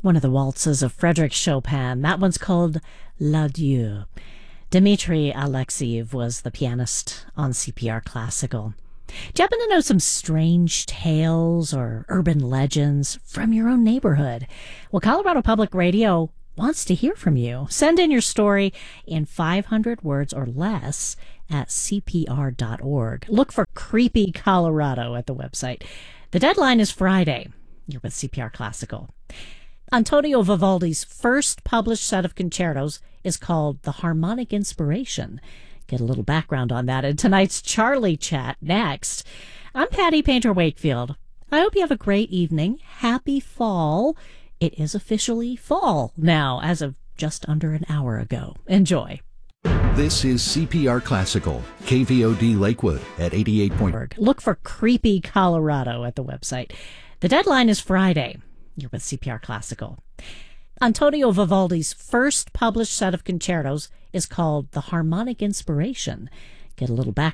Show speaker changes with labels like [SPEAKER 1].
[SPEAKER 1] One of the waltzes of Frédéric Chopin. That one's called L'Adieu. Dmitri Alexeyev was the pianist on CPR Classical. Do you happen to know some strange tales or urban legends from your own neighborhood? Well, Colorado Public Radio wants to hear from you. Send in your story in 500 words or less at cpr.org. Look for Creepy Colorado at the website. The deadline is Friday. You're with CPR Classical. Antonio Vivaldi's first published set of concertos is called The Harmonic Inspiration. Get a little background on that in tonight's Charlie Chat next. I'm Patty Painter Wakefield. I hope you have a great evening. Happy fall. It is officially fall now, as of just under an hour ago. Enjoy.
[SPEAKER 2] This is CPR Classical, KVOD Lakewood at 88.
[SPEAKER 1] Look for Creepy Colorado at the website. The deadline is Friday. You're with CPR Classical. Antonio Vivaldi's first published set of concertos is called The Harmonic Inspiration. Get a little back